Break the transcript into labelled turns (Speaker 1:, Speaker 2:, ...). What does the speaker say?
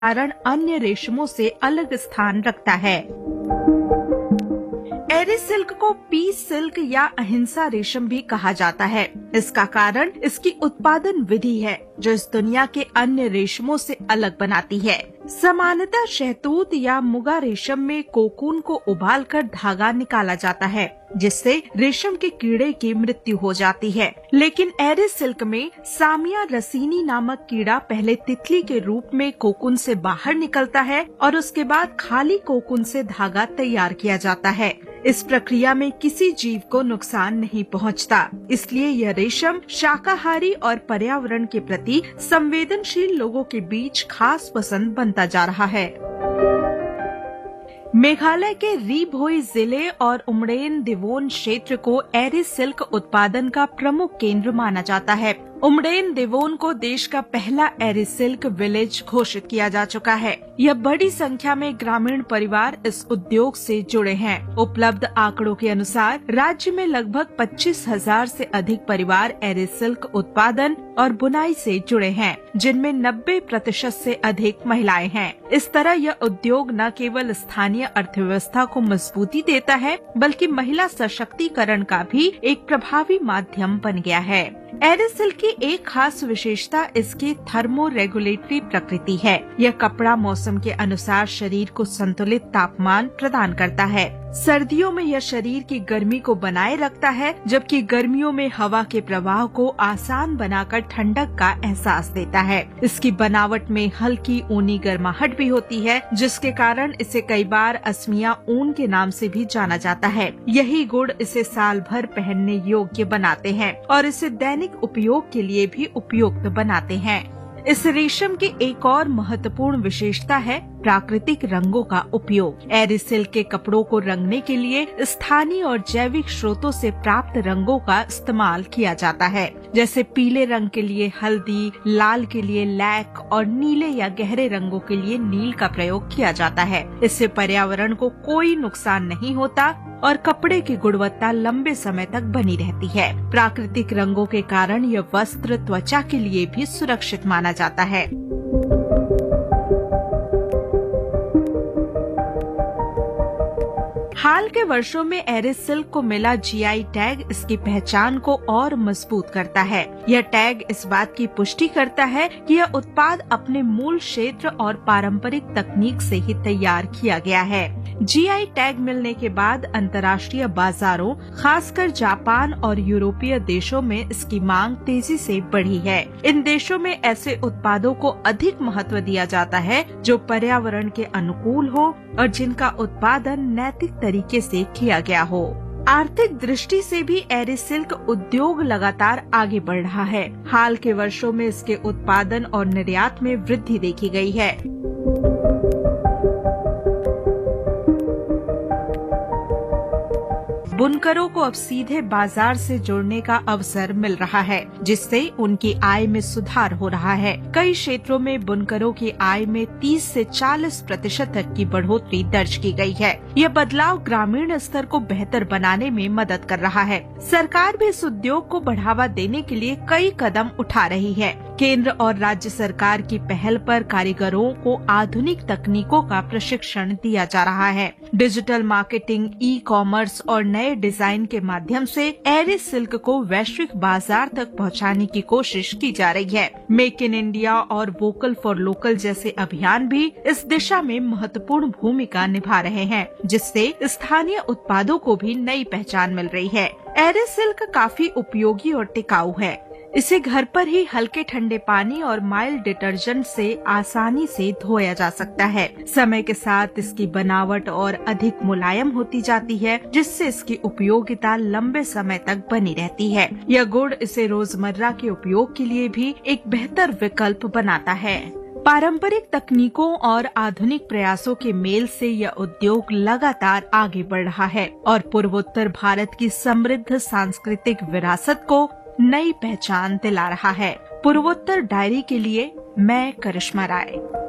Speaker 1: कारण अन्य रेशमों से अलग स्थान रखता है। एरिस सिल्क को पीस सिल्क या अहिंसा रेशम भी कहा जाता है। इसका कारण इसकी उत्पादन विधि है जो इस दुनिया के अन्य रेशमों से अलग बनाती है। सामान्यतः शहतूत या मुगा रेशम में कोकून को उबालकर धागा निकाला जाता है, जिससे रेशम के कीड़े की मृत्यु हो जाती है। लेकिन एरिस सिल्क में सामिया रसीनी नामक कीड़ा पहले तितली के रूप में कोकून से बाहर निकलता है और उसके बाद खाली कोकून से धागा तैयार किया जाता है। इस प्रक्रिया में किसी जीव को नुकसान नहीं पहुंचता, इसलिए यह रेशम शाकाहारी और पर्यावरण के प्रति संवेदनशील लोगों के बीच खास पसंद बनता जा रहा है। मेघालय के री भोई जिले और उमड़ेन दिवोन क्षेत्र को एरिस सिल्क उत्पादन का प्रमुख केंद्र माना जाता है। उमड़ेन दिवोन को देश का पहला एरिस सिल्क विलेज घोषित किया जा चुका है। यह बड़ी संख्या में ग्रामीण परिवार इस उद्योग से जुड़े हैं। उपलब्ध आंकड़ों के अनुसार राज्य में लगभग 25,000 से अधिक परिवार एरिस सिल्क उत्पादन और बुनाई से जुड़े हैं, जिनमें 90% से अधिक महिलाएं हैं। इस तरह यह उद्योग न केवल स्थानीय अर्थव्यवस्था को मजबूती देता है, बल्कि महिला सशक्तिकरण का भी एक प्रभावी माध्यम बन गया है। एरिस सिल्क की एक खास विशेषता इसकी थर्मो रेगुलेटरी प्रकृति है। यह कपड़ा मौसम के अनुसार शरीर को संतुलित तापमान प्रदान करता है। सर्दियों में यह शरीर की गर्मी को बनाए रखता है, जबकि गर्मियों में हवा के प्रवाह को आसान बनाकर ठंडक का एहसास देता है। इसकी बनावट में हल्की ऊनी गर्माहट भी होती है, जिसके कारण इसे कई बार असमिया ऊन के नाम से भी जाना जाता है। यही गुण इसे साल भर पहनने योग्य बनाते हैं और इसे दैनिक उपयोग के लिए भी उपयुक्त बनाते हैं। इस रेशम की एक और महत्वपूर्ण विशेषता है प्राकृतिक रंगों का उपयोग। एरिस सिल्क के कपड़ों को रंगने के लिए स्थानीय और जैविक स्रोतों से प्राप्त रंगों का इस्तेमाल किया जाता है, जैसे पीले रंग के लिए हल्दी, लाल के लिए लैक और नीले या गहरे रंगों के लिए नील का प्रयोग किया जाता है। इससे पर्यावरण को कोई नुकसान नहीं होता और कपड़े की गुणवत्ता लंबे समय तक बनी रहती है। प्राकृतिक रंगों के कारण यह वस्त्र त्वचा के लिए भी सुरक्षित माना जाता है। हाल के वर्षों में एरिस सिल्क को मिला जीआई टैग इसकी पहचान को और मजबूत करता है। यह टैग इस बात की पुष्टि करता है कि यह उत्पाद अपने मूल क्षेत्र और पारंपरिक तकनीक से ही तैयार किया गया है। जीआई टैग मिलने के बाद अंतर्राष्ट्रीय बाजारों, खासकर जापान और यूरोपीय देशों में इसकी मांग तेजी से बढ़ी है। इन देशों में ऐसे उत्पादों को अधिक महत्व दिया जाता है जो पर्यावरण के अनुकूल हो और जिनका उत्पादन नैतिक तरीके से किया गया हो। आर्थिक दृष्टि से भी एरिस सिल्क उद्योग लगातार आगे बढ़ रहा है। हाल के वर्षों में इसके उत्पादन और निर्यात में वृद्धि देखी गई है। बुनकरों को अब सीधे बाजार से जुड़ने का अवसर मिल रहा है, जिससे उनकी आय में सुधार हो रहा है। कई क्षेत्रों में बुनकरों की आय में 30 से 40% तक की बढ़ोतरी दर्ज की गई है। यह बदलाव ग्रामीण स्तर को बेहतर बनाने में मदद कर रहा है। सरकार भी इस उद्योग को बढ़ावा देने के लिए कई कदम उठा रही है। केंद्र और राज्य सरकार की पहल पर कारीगरों को आधुनिक तकनीकों का प्रशिक्षण दिया जा रहा है। डिजिटल मार्केटिंग, ई कॉमर्स और नए डिजाइन के माध्यम से एरिस सिल्क को वैश्विक बाजार तक पहुंचाने की कोशिश की जा रही है। मेक इन इंडिया और वोकल फॉर लोकल जैसे अभियान भी इस दिशा में महत्वपूर्ण भूमिका निभा रहे हैं, जिससे स्थानीय उत्पादों को भी नई पहचान मिल रही है। एरिस सिल्क काफी उपयोगी और टिकाऊ है। इसे घर पर ही हल्के ठंडे पानी और माइल्ड डिटर्जेंट से आसानी से धोया जा सकता है। समय के साथ इसकी बनावट और अधिक मुलायम होती जाती है, जिससे इसकी उपयोगिता लंबे समय तक बनी रहती है। यह गुण इसे रोजमर्रा के उपयोग के लिए भी एक बेहतर विकल्प बनाता है। पारंपरिक तकनीकों और आधुनिक प्रयासों के मेल से यह उद्योग लगातार आगे बढ़ रहा है और पूर्वोत्तर भारत की समृद्ध सांस्कृतिक विरासत को नई पहचान दिला रहा है। पूर्वोत्तर डायरी के लिए मैं करिश्मा राय।